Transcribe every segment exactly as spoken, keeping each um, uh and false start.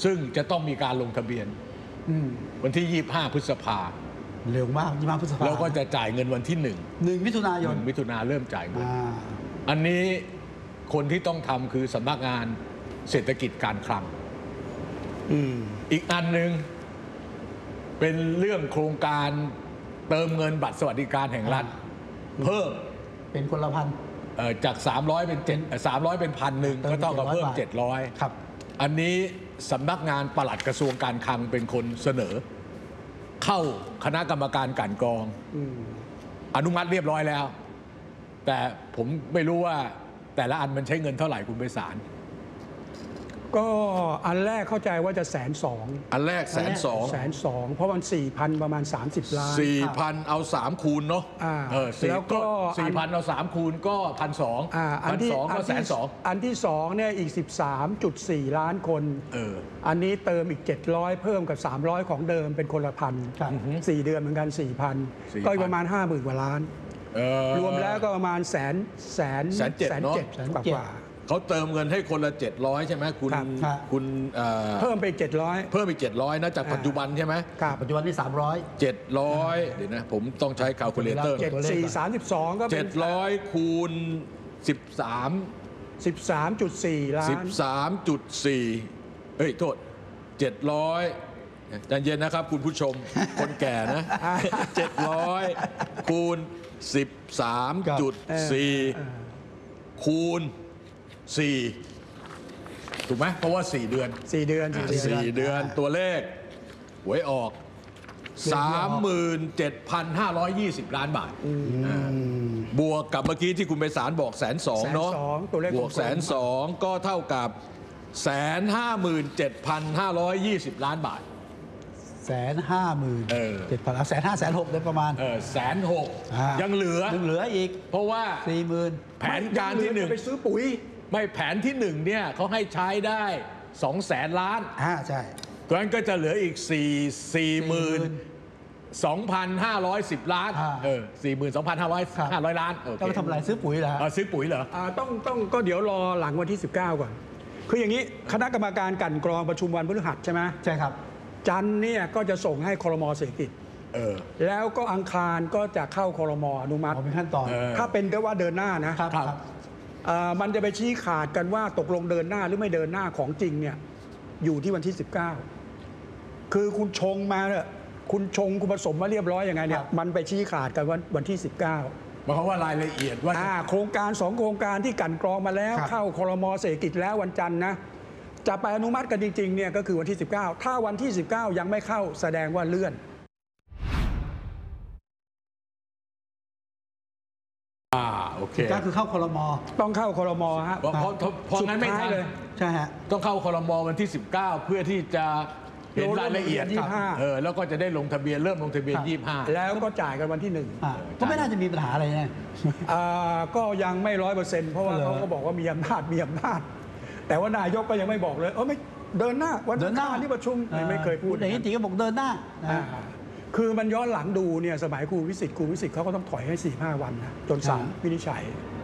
ซึ่งจะต้องมีการลงทะเบียนวันที่ยี่สิบห้าพฤษภาเร็วมากยี่สิบห้าพฤษภาแล้วก็จะจ่ายเงินวันที่หนึ่งหนึ่งมิถุนายนมิถุนาเริ่มจ่ายเงินอันนี้คนที่ต้องทำคือสำนักงานเศรษฐกิจการคลังอีกอันหนึ่งเป็นเรื่องโครงการเติมเงินบัตรสวัสดิการแห่งรัฐเพิ่มเป็นคนละพันจากสามร้อยเป็นเจ็ดสามร้อยเป็นพันหนึ่งก็ต้องกับเพิ่มเจ็ดร้อยครับอันนี้สำนักงานปลัดกระทรวงการคลังเป็นคนเสนอเข้าคณะกรรมการกลั่นกรองอนุมัติเรียบร้อยแล้วแต่ผมไม่รู้ว่าแต่ละอันมันใช้เงินเท่าไหร่คุณไพศาลก็อันแรกเข้าใจว่าจะแสนสองอันแรกแสนสองแสนสองเพราะมันสี่พันประมาณสามสิบล้านสี่พันเอาสามคูณเนาะเออแล้วก็สี่พันเอาสามคูณก็พันสองพันสองก็แสนสองอันที่สองเนี่ยอีกสิบสามจุดสี่ล้านคนเอออันนี้เติมอีกเจ็ดร้อยเพิ่มกับสามร้อยของเดิมเป็นคนละพันสี่เดือนเหมือนกันสี่พันก็ประมาณห้าหมื่นกว่าล้านรวมแล้วก็ประมาณแสนแสนแสนเจ็ดเนาะกว่าเขาเติมเงินให้คนละเจ็ดร้อยใช่ไหมคุณคุณเพิ่มไปเจ็ดร้อยเพิ่มไปเจ็ดร้อยนะจากปัจจุบันใช่ไหมปัจจุบันนี่สามร้อยเจ็ดร้อยเดี๋ยวนะผมต้องใช้คาลคูลเลเตอร์เจ็ดสี่สามสิบสองก็เจ็ดร้อยคูณสิบสามสิบสามจุดสี่ล้านสิบสามจุดสี่เฮ้ยโทษเจ็ดร้อยใจเย็นนะครับคุณผู้ชมคนแก่นะเจ็ดร้อยคูณสิบสามจุดสี่คูณสี่ถูกไหมเพราะว่าสี่เดือนสี่เดือนสี่เดือนตัวเลขหวยออก สามหมื่นเจ็ดพันห้าร้อยยี่สิบ ล้านบาทบวกกับเมื่อกี้ที่คุณไพศาลบอกแสนสองเนาะบวกแสนสองก็เท่ากับแสนห้าหมื่นเจ็ดพันห้าร้อยยี่สิบล้านบาทแสนห้าหมื่นเจ็ดพันแสนห้าแสนหกเลยประมาณเออแสนหกยังเหลือยังเหลืออีกเพราะว่าสี่หมื่นแผนการที่หนึ่งไปซื้อปุ๋ยไม่แผนที่หนึ่งเนี่ยเขาให้ใช้ได้สองแสนล้านอ่าใช่เพราะฉะนั้นก็จะเหลืออีกสี่สี่หมื่นสองพันห้าร้อยสิบล้านเออสี่หมื่นสองพันห้าร้อยห้าร้อยล้านก็ไปทำอะไรซื้อปุ๋ยเหรอซื้อปุ๋ยเหรอต้องต้องก็เดี๋ยวรอหลังวันที่สิบเก้าก่อนคืออย่างนี้คณะกรรมการกลั่นกรองประชุมวันพฤหัสใช่ไหมใช่ครับจันทร์เนี่ยก็จะส่งให้ครม.เศรษฐกิจแล้วก็อังคารก็จะเข้าครม.อนุมัติเป็นขั้นตอนถ้าเป็นก็ว่าเดินหน้านะครับมันจะไปชี้ขาดกันว่าตกลงเดินหน้าหรือไม่เดินหน้าของจริงเนี่ยอยู่ที่วันที่สิบเก้าคือคุณชงมาเนี่ยคุณชงคุณผสมมาเรียบร้อยยังไงเนี่ยมันไปชี้ขาดกันวันวันที่สิบเก้าหมายความว่ารายละเอียดว่าโครงการสองโครงการที่กลั่นกรองมาแล้วเข้าครม.เศรษฐกิจแล้ววันจันทร์นะจะไปอนุมัติกันจริงๆเนี่ยก็คือวันที่สิบเก้าถ้าวันที่สิบเก้ายังไม่เข้าแสดงว่าเลื่อนอ่าโอเคก็คือเข้าครม. ต้องเข้าครม.ฮะเพราะเพราะงั้นไม่ทันเลยใช่ฮะต้องเข้าครม.วันที่สิบเก้าเพื่อที่จะเห็นรายละเอียดเออแล้วก็จะได้ลงทะเบียนเริ่มลงทะเบียนยี่สิบห้าแล้วก็จ่ายกันวันที่หนึ่งก็ไม่น่าจะมีปัญหาอะไรนะก็ยังไม่ร้อยเปอร์เซ็นต์เพราะว่าเขาก็บอกว่ามีอำนาจมีอำนาจแต่ว่านายกก็ยังไม่บอกเลยเออไม่เดินหน้าวันหน้าที่ประชุมไม่เคยพูดแต่ที่จริงก็บอกเดินหน้าคือมันย้อนหลังดูเนี่ยสมัยครูวิสิทธิ์ครูวิสิทธิ์เขาก็ต้องถอยให้สี่ห้าวันนะจนศาลวินิจฉัย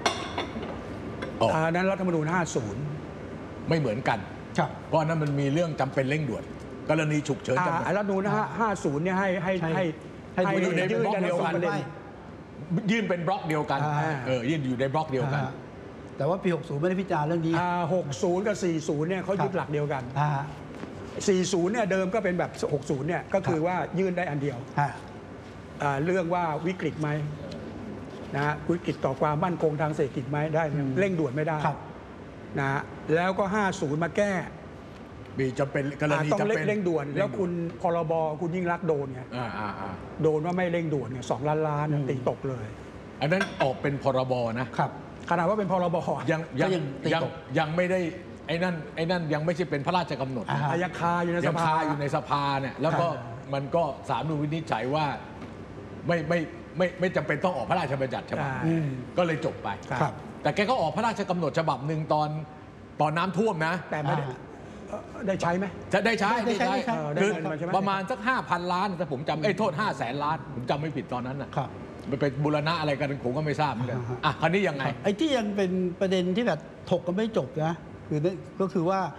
อันนั้นรัฐธรรมนูญห้าสิบไม่เหมือนกันเพราะนั้นมันมีเรื่องจำเป็นเร่งด่วนกรณีฉุกเฉินจำเป็นรัฐธรรมนูญห้าสิบเนี่ยให้ให้ให้ให้ยื่นในบล็อกเดียวกันยื่นเป็นบล็อกเดียวกันเออยื่นอยู่ในบล็อกเดียวกันแต่ว่าปีหกสิบไม่ได้พิจารณาเรื่องนี้หกสิบกับสี่สิบเนี่ยเขายึดหลักเดียวกันสี่สิบเนี่ยเดิมก็เป็นแบบหกสิบเนี่ยก็คือว่ายื่นได้อันเดียวเรื่องว่าวิกฤตไหมนะวิกฤตต่อความมั่นคงทางเศรษฐกิจไหมได้เร่งด่วนไม่ได้นะแล้วก็ห้าสิบมาแก้มีจำเป็นกรณีต้องเร่งด่วนแล้วคุณพรบคุณยิ่งรักโดนไงโดนว่าไม่เร่งด่วนเนี่ยสองล้านล้านตีตกเลยอันนั้นออกเป็นพรบนะครับขนาดว่าเป็นพรบยังยังยังยังไม่ได้ไอ้นั่นไอ้นั่นยังไม่ใช่เป็นพระราชกำหนดยังคาอยู่ในสภาอยู่ในสภาเนี่ยแล้วก็มันก็ศาลวินิจฉัยว่าไม่ไม่ไม่ไม่จำเป็นต้องออกพระราชบัญญัติฉบับก็เลยจบไปแต่แกก็ออกพระราชกำหนดฉบับหนึ่งตอนตอนน้ำท่วมนะแต่ไม่ได้ได้ใช้ไหมจะได้ใช้ได้ใช้คือประมาณสักห้าพันล้านแต่ผมจำไอ้โทษห้าแสนล้านผมจำไม่ผิดตอนนั้นนะมันเป็นบูรณะอะไรกันผมก็ไม่ทราบเหมือนกันอ่ะคราวนี้ยังไงไอ้ที่ยังเป็นประเด็นที่แบบถกกันไม่จบนะคือก็คือว่า